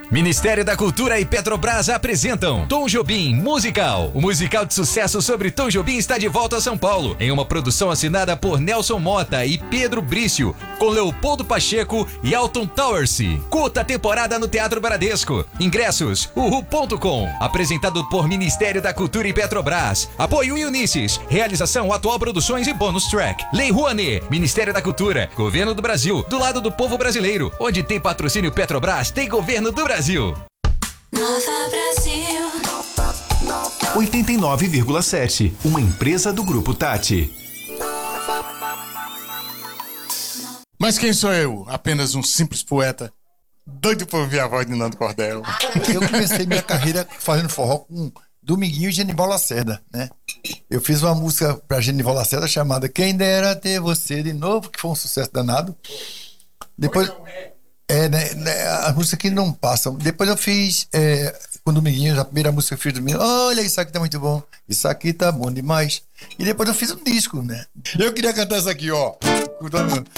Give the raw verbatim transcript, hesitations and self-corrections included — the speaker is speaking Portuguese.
Ministério da Cultura e Petrobras apresentam Tom Jobim Musical. O musical de sucesso sobre Tom Jobim está de volta a São Paulo, em uma produção assinada por Nelson Mota e Pedro Brício, com Leopoldo Pacheco e Alton Towersey. Curta temporada no Teatro Bradesco. Ingressos, uhu ponto com. Apresentado por Ministério da Cultura e Petrobras. Apoio Unisys. Realização Atual Produções e Bônus Track. Lei Rouanet. Ministério da Cultura. Governo do Brasil. Do lado do povo brasileiro. Onde tem patrocínio Petrobras, tem Governo do Brasil. Nova Brasil oitenta e nove vírgula sete, uma empresa do Grupo Tati. Mas quem sou eu? Apenas um simples poeta, doido por ouvir a voz de Nando Cordel. Eu comecei minha carreira fazendo forró com Dominguinho e Genival Lacerda, né? Eu fiz uma música pra Genival Lacerda chamada Quem Dera Ter Você de Novo, que foi um sucesso danado. Depois... É, né, né, as músicas que não passam. Depois eu fiz é, com o Dominguinhos, a primeira música que eu fiz do Dominguinhos. Olha, isso aqui tá muito bom. Isso aqui tá bom demais. E depois eu fiz um disco, né? Eu queria cantar isso aqui, ó.